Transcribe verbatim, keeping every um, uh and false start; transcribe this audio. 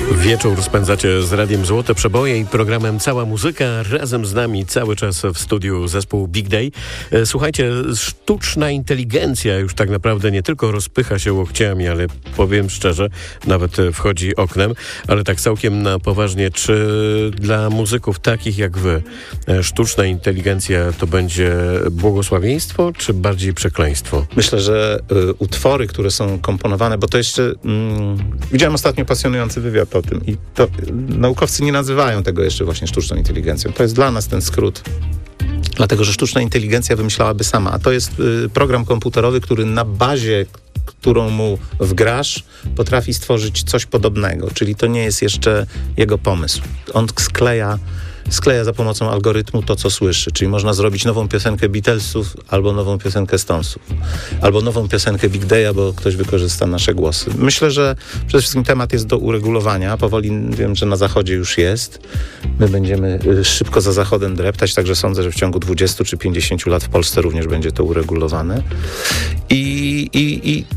Wieczór spędzacie z Radiem Złote Przeboje i programem Cała Muzyka. Razem z nami cały czas w studiu zespół Big Day. Słuchajcie, sztuczna inteligencja już tak naprawdę nie tylko rozpycha się łokciami, ale powiem szczerze, nawet wchodzi oknem, ale tak całkiem na poważnie, czy dla muzyków takich jak wy sztuczna inteligencja to będzie błogosławieństwo, czy bardziej przekleństwo? Myślę, że y, utwory, które są komponowane, bo to jeszcze... Mm, widziałem ostatnio pasjonujący wywiad o tym i to y, naukowcy nie nazywają tego jeszcze właśnie sztuczną inteligencją. To jest dla nas ten skrót. Dlatego, że sztuczna inteligencja wymyślałaby sama, a to jest y, program komputerowy, który na bazie, którą mu wgrasz, potrafi stworzyć coś podobnego, czyli to nie jest jeszcze jego pomysł. On skleja skleja za pomocą algorytmu to, co słyszy. Czyli można zrobić nową piosenkę Beatlesów albo nową piosenkę Stonesów. Albo nową piosenkę Big Day'a, bo ktoś wykorzysta nasze głosy. Myślę, że przede wszystkim temat jest do uregulowania. Powoli wiem, że na zachodzie już jest. My będziemy szybko za zachodem dreptać, także sądzę, że w ciągu dwudziestu czy pięćdziesięciu lat w Polsce również będzie to uregulowane. I, i, i